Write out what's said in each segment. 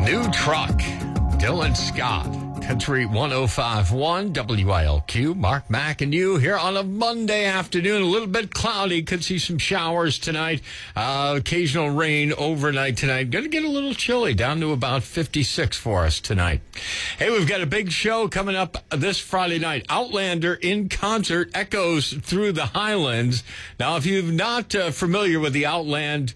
New Truck, Dylan Scott, Country 105.1 WILQ, Mark Mack and you here on a Monday afternoon. A little bit cloudy, could see some showers tonight, occasional rain overnight tonight. Going to get a little chilly, down to about 56 for us tonight. Hey, we've got a big show coming up this Friday night. Outlander in concert echoes through the Highlands. Now, if you're not familiar with the Outlander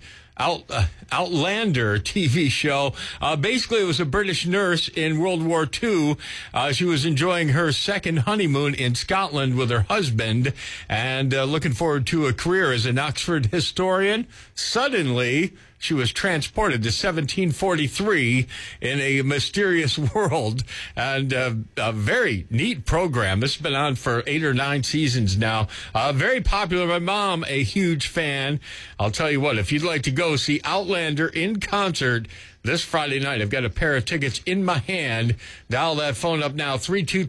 TV show. Basically, it was a British nurse in World War II. She was enjoying her second honeymoon in Scotland with her husband and looking forward to a career as an Oxford historian. Suddenly, she was transported to 1743 in a mysterious world, and a very neat program. This has been on for 8 or 9 seasons now. Very popular. My mom, a huge fan. I'll tell you what, if you'd like to go see Outlander in concert this Friday night, I've got a pair of tickets in my hand. Dial that phone up now,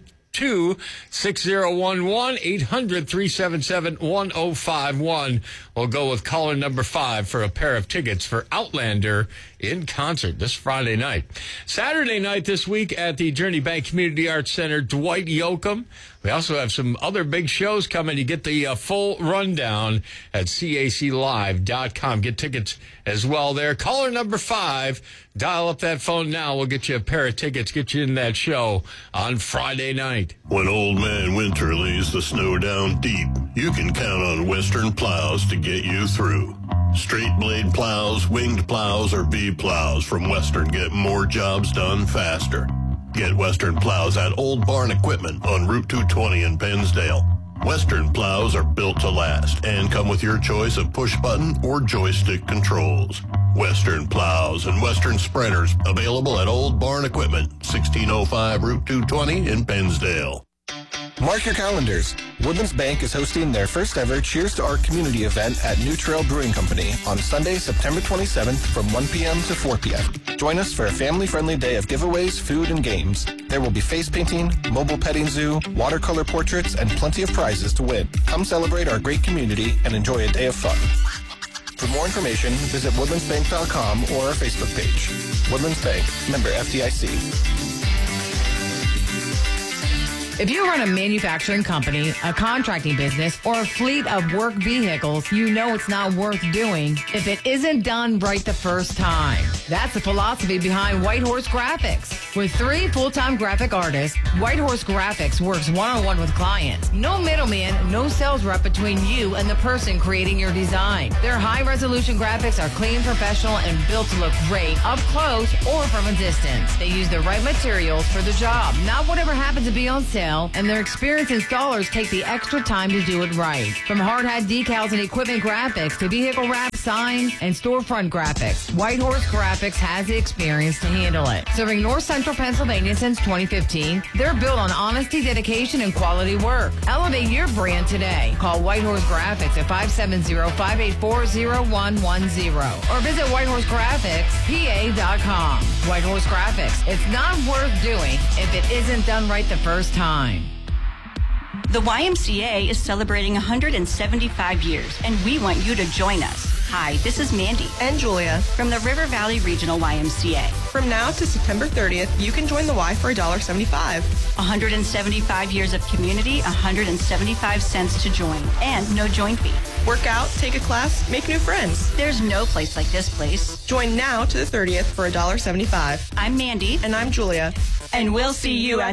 322-6011, 800-377-1051. We'll go with caller number 5 for a pair of tickets for Outlander in concert this Friday night. Saturday night this week at the Journey Bank Community Arts Center, Dwight Yoakam. We also have some other big shows coming. You get the full rundown at caclive.com. Get tickets as well there. Caller number 5, dial up that phone now. We'll get you a pair of tickets, get you in that show on Friday night. When Old Man Winter lays the snow down deep, you can count on Western Plows to get you through. Straight blade plows, winged plows, or V-plows from Western get more jobs done faster. Get Western Plows at Old Barn Equipment on Route 220 in Pennsdale. Western Plows are built to last and come with your choice of push-button or joystick controls. Western Plows and Western Spreaders available at Old Barn Equipment, 1605 Route 220 in Pennsdale. Mark your calendars. Woodlands Bank is hosting their first ever Cheers to Art community event at New Trail Brewing Company on Sunday, September 27th from 1 p.m. to 4 p.m. Join us for a family-friendly day of giveaways, food, and games. There will be face painting, mobile petting zoo, watercolor portraits, and plenty of prizes to win. Come celebrate our great community and enjoy a day of fun. For more information, visit woodlandsbank.com or our Facebook page. Woodlands Bank, member FDIC. If you run a manufacturing company, a contracting business, or a fleet of work vehicles, you know it's not worth doing if it isn't done right the first time. That's the philosophy behind White Horse Graphics. With 3 full-time graphic artists, White Horse Graphics works one-on-one with clients. No middleman, no sales rep between you and the person creating your design. Their high-resolution graphics are clean, professional, and built to look great up close or from a distance. They use the right materials for the job, not whatever happens to be on sale, and their experienced installers take the extra time to do it right. From hard hat decals and equipment graphics to vehicle wrap, signs, and storefront graphics, White Horse Graphics has the experience to handle it. Serving North Central Pennsylvania since 2015, they're built on honesty, dedication, and quality work. Elevate your brand today. Call White Horse Graphics at 570-584-0110 or visit whitehorsegraphicspa.com. White Horse Graphics. It's not worth doing if it isn't done right the first time. The YMCA is celebrating 175 years, and we want you to join us. Hi, this is Mandy and Julia from the River Valley Regional YMCA. From now to September 30th, you can join the Y for $1.75. 175 years of community, 175 cents to join, and no join fee. Work out, take a class, make new friends. There's no place like this place. Join now to the 30th for $1.75. I'm Mandy. And I'm Julia. And we'll see you at